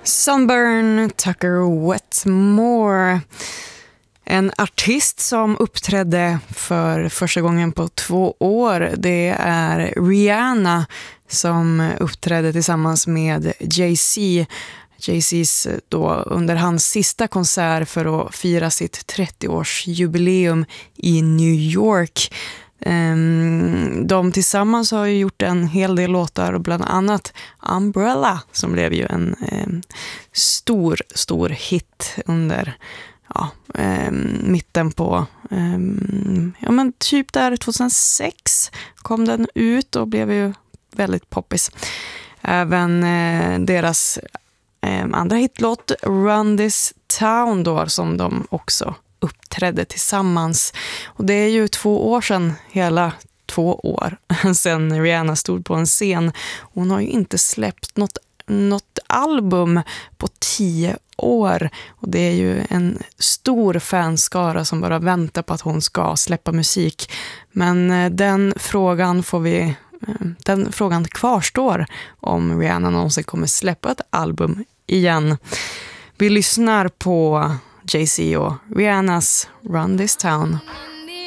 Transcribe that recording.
Sunburn, Tucker Wetmore. En artist som uppträdde för första gången på 2 år, det är Rihanna som uppträdde tillsammans med Jay-Z. Jay-Z's då under hans sista konsert för att fira sitt 30-årsjubileum i New York. De tillsammans har ju gjort en hel del låtar, och bland annat Umbrella som blev ju en stor hit under mitten på typ där 2006 kom den ut och blev ju väldigt poppis. Även deras andra hitlåt Run This Town då, som de också uppträdde tillsammans. Och det är ju 2 år sedan, hela 2 år sedan Rihanna stod på en scen. Hon har ju inte släppt något album på 10 år. Och det är ju en stor fanskara som bara väntar på att hon ska släppa musik. Men den frågan kvarstår om Rihanna någonsin kommer släppa ett album igen. Vi lyssnar på Jay-Z och Rihannas Run This Town.